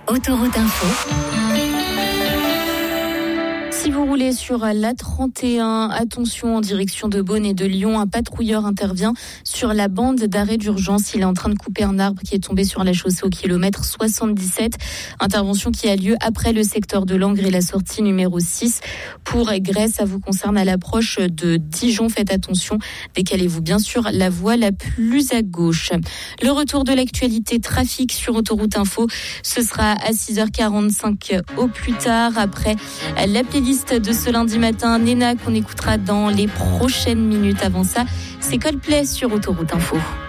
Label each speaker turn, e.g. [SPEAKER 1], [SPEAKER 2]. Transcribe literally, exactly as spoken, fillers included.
[SPEAKER 1] Autoroute Info.
[SPEAKER 2] Si vous roulez sur l'A trente et un, attention en direction de Beaune et de Lyon, un patrouilleur intervient sur la bande d'arrêt d'urgence. Il est en train de couper un arbre qui est tombé sur la chaussée au kilomètre soixante-dix-sept. Intervention qui a lieu après le secteur de Langres et la sortie numéro six. Pour Grèce, ça vous concerne à l'approche de Dijon. Faites attention, décalez-vous bien sûr la voie la plus à gauche. Le retour de l'actualité trafic sur Autoroute Info, ce sera à six heures quarante-cinq au plus tard. Après la playlist de ce lundi matin, Nena, qu'on écoutera dans les prochaines minutes. Avant ça, c'est Coldplay sur Autoroute Info.